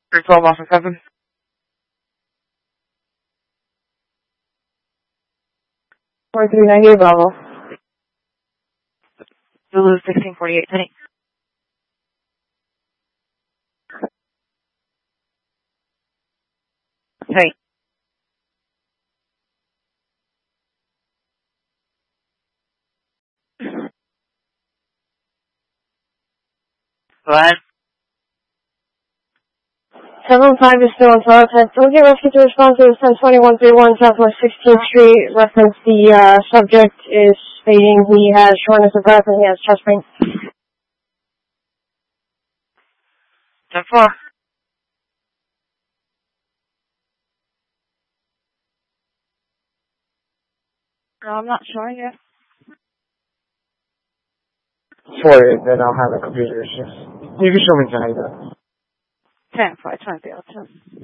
312 Austin 7. 4398 Bravo. Zulu 1648, Penny. Hey. Go ahead. 7-5 is still on file. Don't get rescue to respond to 102131 Southwest 16th Street. Reference the subject is stating he has shortness of breath and he has chest pain. 10-4. No, I'm not showing it. Sorry, then I'll have a computer issues. You can show me tonight though. 10-4, 20, 10.